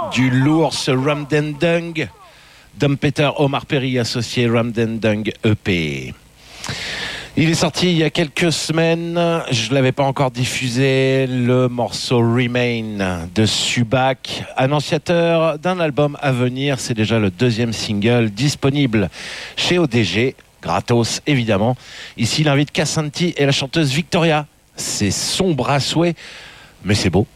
du lourd, ce Ramdendung. Dom Peter, Omar Perry associé, Ramdendung EP. Il est sorti il y a quelques semaines, je ne l'avais pas encore diffusé, le morceau Remain de Subak, annonciateur d'un album à venir. C'est déjà le deuxième single disponible chez ODG, gratos évidemment. Ici, il invite Cassanti et la chanteuse Victoria. C'est sombre à souhait, mais c'est beau.